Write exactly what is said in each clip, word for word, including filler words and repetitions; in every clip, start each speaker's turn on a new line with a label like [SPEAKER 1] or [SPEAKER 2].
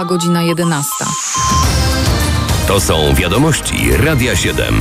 [SPEAKER 1] Minęła godzina jedenasta.
[SPEAKER 2] To są wiadomości Radia siedem.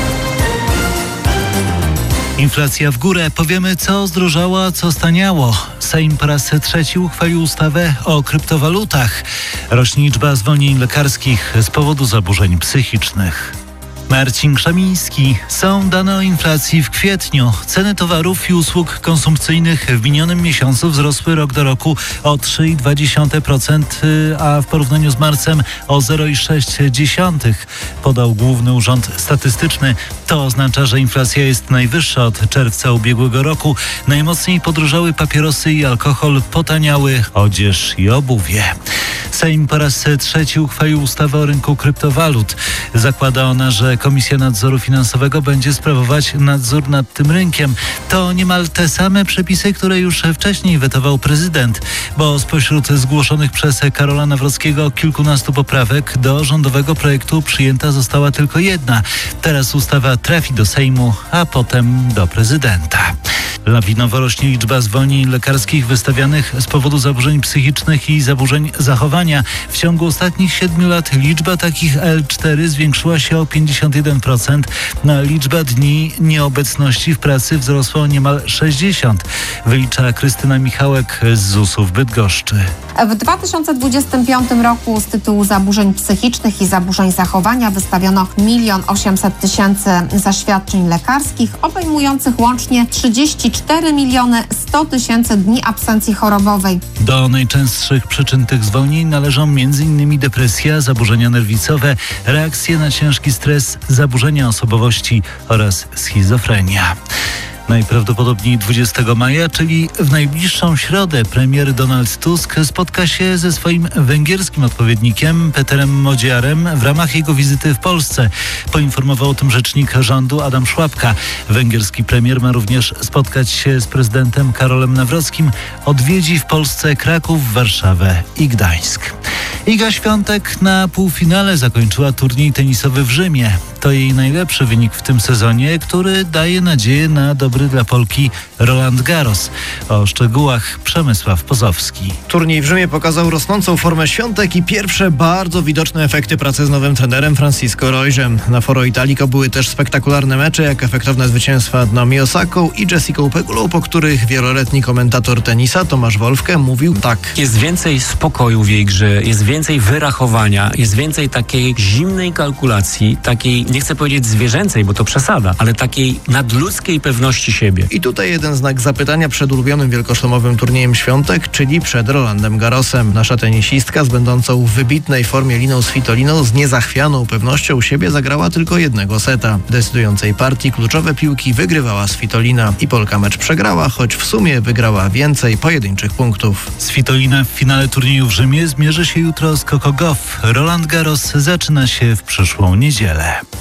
[SPEAKER 3] Inflacja w górę. Powiemy, co zdrożało, a co staniało. Sejm po raz trzeci uchwalił ustawę o kryptowalutach. Rośnie liczba zwolnień lekarskich z powodu zaburzeń psychicznych. Marcin Krzemiński. Są dane o inflacji w kwietniu. Ceny towarów i usług konsumpcyjnych w minionym miesiącu wzrosły rok do roku o trzy przecinek dwa procent, a w porównaniu z marcem o zero przecinek sześć procent, podał Główny Urząd Statystyczny. To oznacza, że inflacja jest najwyższa od czerwca ubiegłego roku. Najmocniej podrożały papierosy i alkohol, potaniały odzież i obuwie. Sejm po raz trzeci uchwalił ustawę o rynku kryptowalut. Zakłada ona, że Komisja Nadzoru Finansowego będzie sprawować nadzór nad tym rynkiem. To niemal te same przepisy, które już wcześniej wetował prezydent, bo spośród zgłoszonych przez Karola Nawrockiego kilkunastu poprawek do rządowego projektu przyjęta została tylko jedna. Teraz ustawa trafi do Sejmu, a potem do prezydenta. Lawinowo rośnie liczba zwolnień lekarskich wystawianych z powodu zaburzeń psychicznych i zaburzeń zachowania. W ciągu ostatnich siedmiu lat liczba takich L cztery zwiększyła się o pięćdziesiąt jeden procent, a liczba dni nieobecności w pracy wzrosła o niemal sześćdziesiąt procent, wylicza Krystyna Michałek z zusu w Bydgoszczy.
[SPEAKER 4] W dwa tysiące dwudziestym piątym roku z tytułu zaburzeń psychicznych i zaburzeń zachowania wystawiono milion osiemset tysięcy zaświadczeń lekarskich, obejmujących łącznie trzydzieści cztery miliony sto tysięcy dni absencji chorobowej.
[SPEAKER 3] Do najczęstszych przyczyn tych zwolnień należą między innymi depresja, zaburzenia nerwicowe, reakcje na ciężki stres, zaburzenia osobowości oraz schizofrenia. Najprawdopodobniej dwudziestego maja, czyli w najbliższą środę, premier Donald Tusk spotka się ze swoim węgierskim odpowiednikiem Peterem Modziarem w ramach jego wizyty w Polsce. Poinformował o tym rzecznik rządu Adam Szłapka. Węgierski premier ma również spotkać się z prezydentem Karolem Nawrockim. Odwiedzi w Polsce Kraków, Warszawę i Gdańsk. Iga Świątek na półfinale zakończyła turniej tenisowy w Rzymie. To jej najlepszy wynik w tym sezonie, który daje nadzieję na dobry dla Polki Roland Garros. O szczegółach Przemysław Pozowski.
[SPEAKER 5] Turniej w Rzymie pokazał rosnącą formę Świątek i pierwsze bardzo widoczne efekty pracy z nowym trenerem Francisco Roigem. Na foro Italico były też spektakularne mecze, jak efektowne zwycięstwa nad Naomi Osaką i Jessicą Pegulą, po których wieloletni komentator tenisa Tomasz Wolfke mówił tak.
[SPEAKER 6] Jest więcej spokoju w jej grze, jest więcej wyrachowania, jest więcej takiej zimnej kalkulacji, takiej, nie chcę powiedzieć zwierzęcej, bo to przesada, ale takiej nadludzkiej pewności siebie.
[SPEAKER 5] I tutaj jeden znak zapytania przed ulubionym wielkoszlemowym turniejem Świątek, czyli przed Rolandem Garrosem. Nasza tenisistka z będącą w wybitnej formie Liną Svitoliną z niezachwianą pewnością siebie zagrała tylko jednego seta. W decydującej partii kluczowe piłki wygrywała Svitolina i Polka mecz przegrała, choć w sumie wygrała więcej pojedynczych punktów.
[SPEAKER 3] Svitolina w finale turnieju w Rzymie zmierzy się jutro z Coco Gauff. Roland Garros zaczyna się w przyszłą niedzielę.